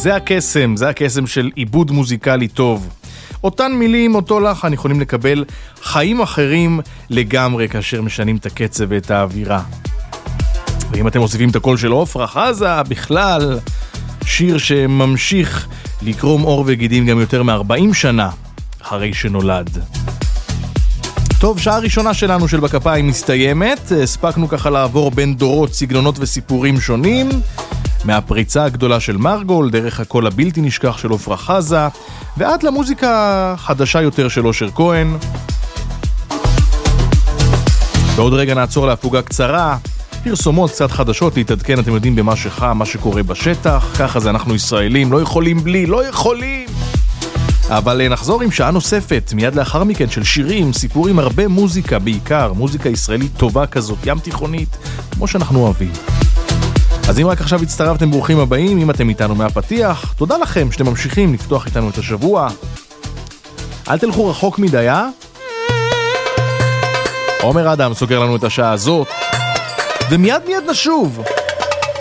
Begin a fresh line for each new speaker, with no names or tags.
זה הקסם של עיבוד מוזיקלי טוב. אותן מילים, אותו לחן, יכולים לקבל חיים אחרים לגמרי כאשר משנים את הקצב ואת האווירה. ואם אתם מוסיפים את הקול של עופרה חזה, בכלל שיר שממשיך לקרום אור וגידים גם יותר מ-40 שנה אחרי שנולד. טוב, שעה ראשונה שלנו של בכפיים מסתיימת. הספקנו ככה לעבור בין דורות, סגנונות וסיפורים שונים, מהפריצה הגדולה של מרגול, דרך הקול הבלתי נשכח של עופרה חזה, ועד למוזיקה חדשה יותר של אושר כהן. בעוד רגע נעצור להפוגה קצרה, פרסומות קצת חדשות, להתעדכן, אתם יודעים, במה שחם, מה שקורה בשטח. ככה זה אנחנו ישראלים, לא יכולים בלי, לא יכולים. אבל נחזור עם שעה נוספת, מיד לאחר מכן, של שירים, סיפורים, הרבה מוזיקה, בעיקר מוזיקה ישראלית טובה כזאת, ים תיכונית, כמו שאנחנו אוהבים. אז אם רק עכשיו הצטרפתם, ברוכים הבאים. אם אתם איתנו מהפתיח, תודה לכם שאתם ממשיכים לפתוח איתנו את השבוע. אל תלכו רחוק מדי, עומר אדם סוגר לנו את השעה הזאת, ומיד נשוב.